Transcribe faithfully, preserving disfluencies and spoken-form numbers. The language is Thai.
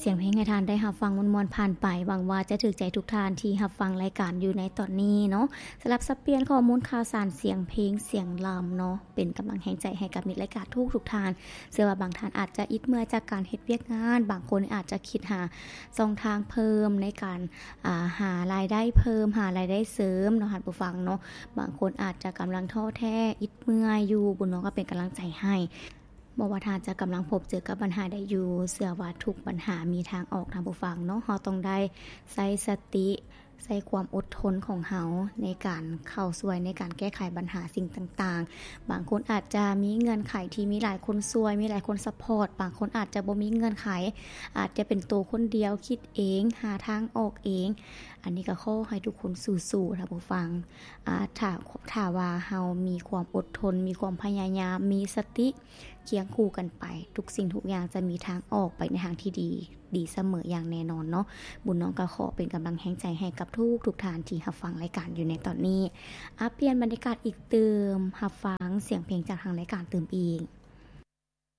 สียงเพลงให้ทานได้รับฟังม่วนๆผ่านไปหวังว่าจะถูกใจทุกท่านที่รับฟังรายการอยู่ในตอนนี้เนาะสำหรับสับเปลี่ยนข้อมูลข่าวสารเสียงเพลงเสียงลำเนาะเป็นกำลังแห่งใจให้กับมิตรรายการทุกทุกท่านเชื่อว่าบางท่านอาจจะอิดเมื่อยจากการเฮ็ดเวียกงานบางคนอาจจะคิดหาช่องทางเพิ่มในการอ่าหารายได้เพิ่มหารายได้เสริมเนาะท่านผู้ฟังเนาะบางคนอาจจะกำลังท้อแท้อิดเมื่อยอยู่บุญน้องก็เป็นกำลังใจให้บ่ว่าท่านจะกำลังพบเจอกับปัญหาใดอยู่เชื่อว่าทุกปัญหามีทางออกทางผู้ฟังเนาะเราต้องได้ใช้สติใช้ความอดทนของเฮาในการเข้าช่วยในการแก้ไขปัญหาสิ่งต่างๆบางคนอาจจะมีเงื่อนไขที่มีหลายคนช่วยมีหลายคนซัพพอร์ตบางคนอาจจะบ่มีเงื่อนไขอาจจะเป็นตัวคนเดียวคิดเองหาทางออกเองอันนี้ก็ขอให้ทุกคนสู้ๆท่านผู้ฟังอ่าถ้าถ้าว่าเฮามีความอดทนมีความพยายามมีสติเคียงคู่กันไปทุกสิ่งทุกอย่างจะมีทางออกไปในทางที่ดีดีเสมออย่างแน่นอนเนาะบุญน้องก็ขอเป็นกำลังแห่งใจให้กับทุกทุกท่านที่รับฟังรายการอยู่ในตอนนี้อัปเปลี่ยนบรรยากาศอีกเติมรับฟังเสียงเพลงจากทางรายการเติมอีก